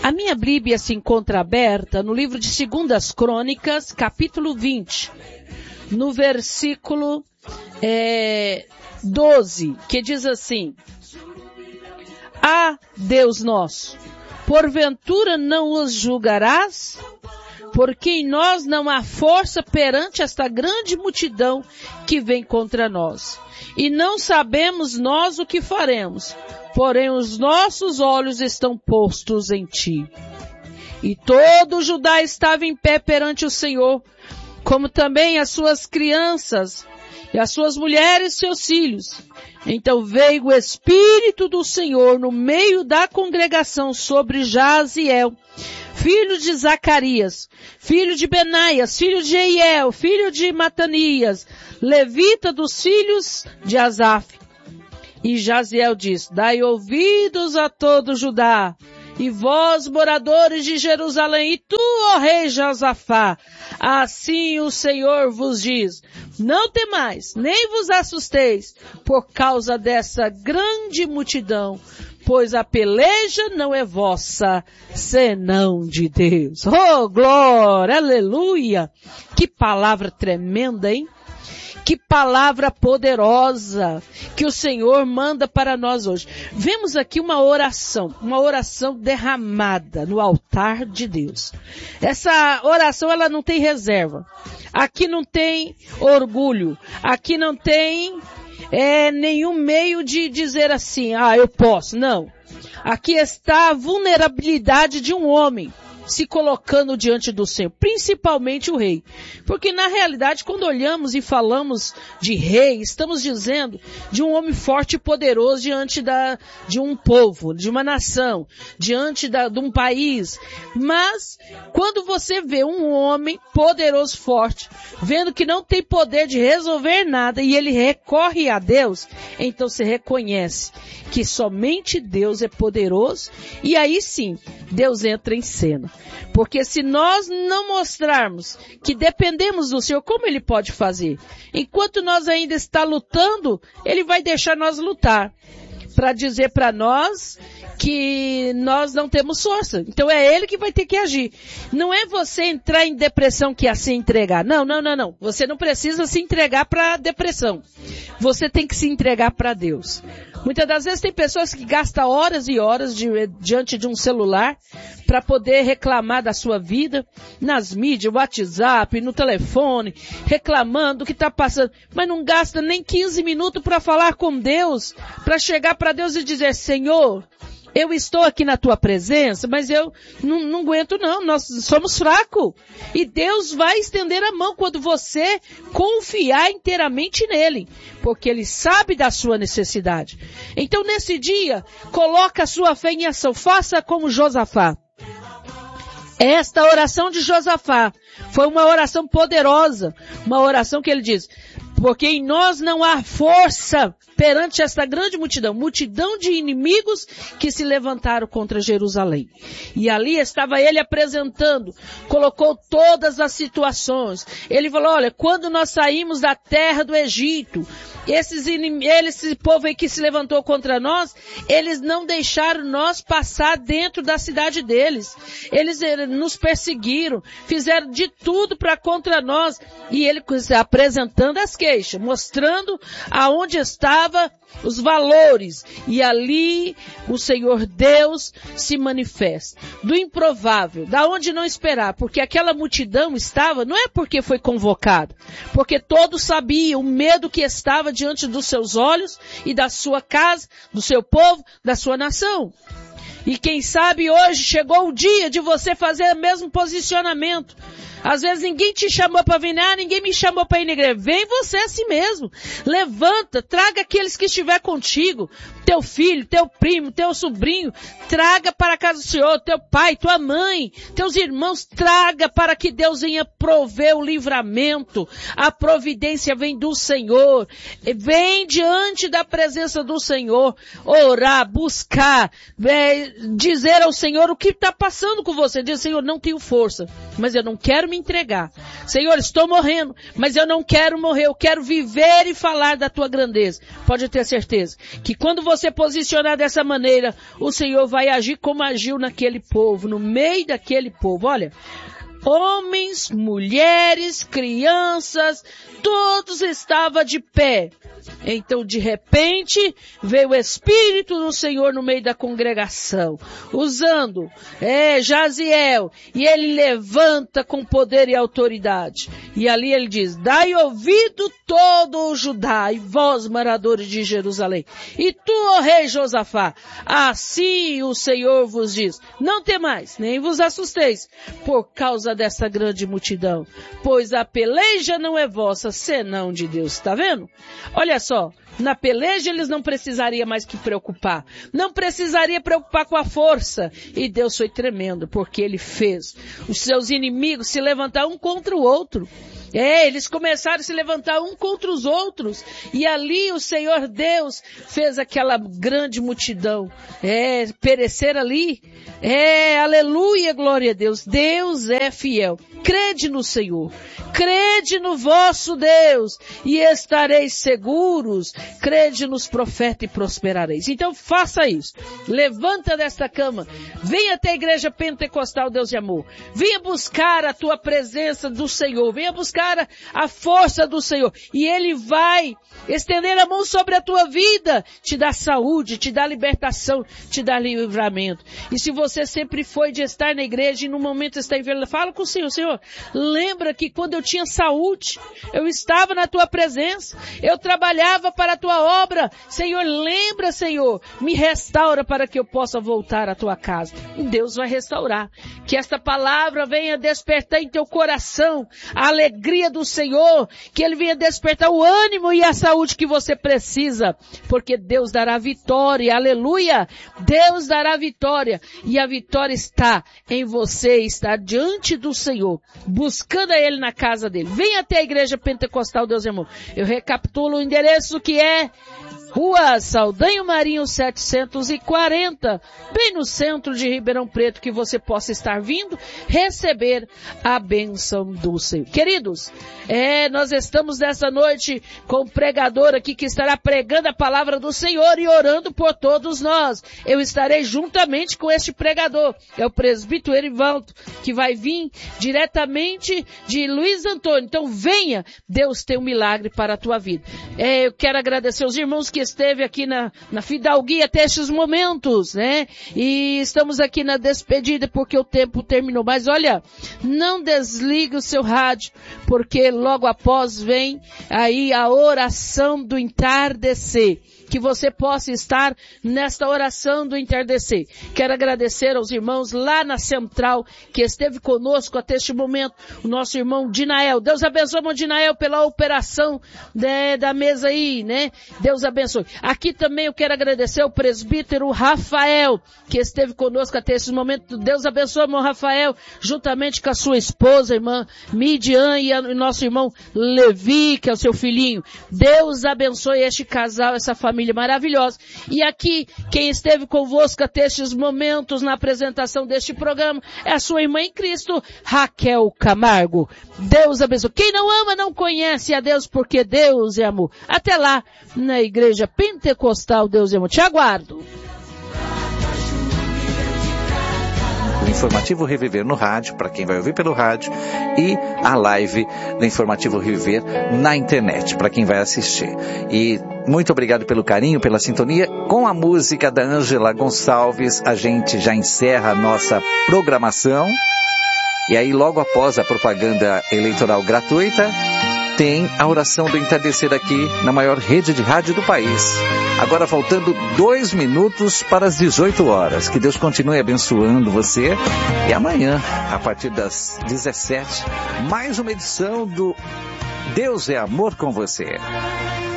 A minha Bíblia se encontra aberta no livro de 2 Crônicas, capítulo 20, no versículo 12, que diz assim: Ah, Deus nosso, porventura não os julgarás? Porque em nós não há força perante esta grande multidão que vem contra nós. E não sabemos nós o que faremos, porém os nossos olhos estão postos em ti. E todo Judá estava em pé perante o Senhor, como também as suas crianças, e as suas mulheres e seus filhos. Então veio o Espírito do Senhor no meio da congregação sobre Jaziel, filho de Zacarias, filho de Benaias, filho de Jeiel, filho de Matanias, levita dos filhos de Asaf. E Jaziel diz: Dai ouvidos a todo Judá, e vós, moradores de Jerusalém, e tu, ó rei Josafá, assim o Senhor vos diz: não temais, nem vos assusteis, por causa dessa grande multidão, pois a peleja não é vossa, senão de Deus. Oh, glória, aleluia! Que palavra tremenda, hein? Que palavra poderosa que o Senhor manda para nós hoje. Vemos aqui uma oração derramada no altar de Deus. Essa oração, ela não tem reserva. Aqui não tem orgulho. Aqui não tem nenhum meio de dizer assim: eu posso. Não. Aqui está a vulnerabilidade de um homem se colocando diante do Senhor, principalmente o rei. Porque na realidade, quando olhamos e falamos de rei, estamos dizendo de um homem forte e poderoso diante de um povo, de uma nação, diante de um país. Mas, quando você vê um homem poderoso, forte, vendo que não tem poder de resolver nada e ele recorre a Deus, então você reconhece que somente Deus é poderoso, e aí sim, Deus entra em cena. Porque se nós não mostrarmos que dependemos do Senhor, como Ele pode fazer? Enquanto nós ainda está lutando, Ele vai deixar nós lutar, para dizer para nós que nós não temos força. Então é Ele que vai ter que agir. Não é você entrar em depressão que é se entregar. Não. Você não precisa se entregar para a depressão. Você tem que se entregar para Deus. Muitas das vezes tem pessoas que gastam horas e horas diante de um celular para poder reclamar da sua vida, nas mídias, WhatsApp, no telefone, reclamando do que está passando, mas não gasta nem 15 minutos para falar com Deus, para chegar para Deus e dizer: Senhor, eu estou aqui na tua presença, mas eu não aguento não, nós somos fracos. E Deus vai estender a mão quando você confiar inteiramente nele, porque ele sabe da sua necessidade. Então nesse dia, coloca a sua fé em ação, faça como Josafá. Esta oração de Josafá foi uma oração poderosa, uma oração que ele diz: porque em nós não há força perante esta grande multidão de inimigos que se levantaram contra Jerusalém. E ali estava ele apresentando, colocou todas as situações. Ele falou: olha, quando nós saímos da terra do Egito, esse povo aí que se levantou contra nós, eles não deixaram nós passar dentro da cidade deles. Eles nos perseguiram, fizeram de tudo para contra nós. E ele apresentando as queixas, mostrando aonde estava os valores. E ali o Senhor Deus se manifesta. Do improvável, da onde não esperar, porque aquela multidão estava, não é porque foi convocado, porque todos sabiam o medo que estava diante dos seus olhos e da sua casa, do seu povo, da sua nação. E quem sabe hoje chegou o dia de você fazer o mesmo posicionamento. Às vezes ninguém te chamou para vir, ninguém me chamou para ir na igreja. Vem você a si mesmo. Levanta, traga aqueles que estiver contigo. Teu filho, teu primo, teu sobrinho. Traga para a casa do Senhor, teu pai, tua mãe, teus irmãos. Traga para que Deus venha prover o livramento. A providência vem do Senhor. Vem diante da presença do Senhor. Orar, buscar, dizer ao Senhor o que está passando com você. Diz: Senhor, não tenho força, mas eu não quero me entregar. Senhor, estou morrendo, mas eu não quero morrer. Eu quero viver e falar da tua grandeza. Pode ter certeza que quando você posicionar dessa maneira, o Senhor vai agir como agiu naquele povo, no meio daquele povo. Olha, homens, mulheres, crianças, todos estavam de pé. Então, de repente, veio o Espírito do Senhor no meio da congregação, usando Jaziel, e ele levanta com poder e autoridade. E ali ele diz, dai ouvido todo o Judá, e vós, moradores de Jerusalém, e tu, ó rei Josafá, assim o Senhor vos diz, não temais, nem vos assusteis, por causa dessa grande multidão, pois a peleja não é vossa, senão de Deus. Está vendo? Olha só, na peleja eles não precisariam mais que preocupar. Não precisaria preocupar com a força. E Deus foi tremendo, porque Ele fez os seus inimigos se levantar um contra o outro. Eles começaram a se levantar um contra os outros. E ali o Senhor Deus fez aquela grande multidão perecer ali. Aleluia, glória a Deus. Deus é fiel. Crede no Senhor. Crede no vosso Deus e estareis seguros. Crede nos profetas e prosperareis. Então faça isso. Levanta desta cama. Venha até a igreja pentecostal Deus de Amor. Venha buscar a tua presença do Senhor. Venha buscar a força do Senhor. E Ele vai estender a mão sobre a tua vida. Te dá saúde, te dá libertação, te dá livramento. E se você sempre foi de estar na igreja e no momento está enfermo, fala com o Senhor. Senhor, lembra que quando eu tinha saúde, eu estava na tua presença, eu trabalhava para a tua obra. Senhor, lembra, Senhor, me restaura para que eu possa voltar à tua casa. E Deus vai restaurar. Que esta palavra venha despertar em teu coração a alegria do Senhor, que Ele venha despertar o ânimo e a saúde que você precisa, porque Deus dará vitória, aleluia, Deus dará vitória, e a vitória está em você, está diante do Senhor, buscando a Ele na casa dele. Venha até a igreja pentecostal Deus Irmão. Eu recapitulo o endereço que é Rua Saldanho Marinho 740, bem no centro de Ribeirão Preto, que você possa estar vindo receber a bênção do Senhor. Queridos, nós estamos nessa noite com um pregador aqui que estará pregando a palavra do Senhor e orando por todos nós. Eu estarei juntamente com este pregador, é o presbítero Erivaldo, que vai vir diretamente de Luiz Antônio. Então venha, Deus tem um milagre para a tua vida. Eu quero agradecer aos irmãos que esteve aqui na fidalguia até estes momentos, né? E estamos aqui na despedida porque o tempo terminou. Mas olha, não desligue o seu rádio, porque logo após vem aí a oração do entardecer. Que você possa estar nesta oração do entardecer. Quero agradecer aos irmãos lá na central que esteve conosco até este momento. O nosso irmão Dinael. Deus abençoe, irmão Dinael, pela operação da mesa aí, né? Deus abençoe. Aqui também eu quero agradecer ao presbítero Rafael, que esteve conosco até esse momento. Deus abençoe, irmão Rafael, juntamente com a sua esposa, irmã Midian, e o nosso irmão Levi, que é o seu filhinho. Deus abençoe este casal, essa família maravilhosa. E aqui, quem esteve convosco até estes momentos na apresentação deste programa é a sua irmã em Cristo, Raquel Camargo. Deus abençoe. Quem não ama não conhece a Deus, porque Deus é amor. Até lá, na igreja pentecostal Deus é amor. Te aguardo. O Informativo Reviver no rádio, para quem vai ouvir pelo rádio, e a live do Informativo Reviver na internet, para quem vai assistir. E muito obrigado pelo carinho, pela sintonia. Com a música da Ângela Gonçalves, a gente já encerra a nossa programação. E aí, logo após a propaganda eleitoral gratuita, tem a oração do entardecer aqui na maior rede de rádio do país. Agora faltando 2 minutos para as 18 horas. Que Deus continue abençoando você. E amanhã, a partir das 17, mais uma edição do Deus é Amor com você.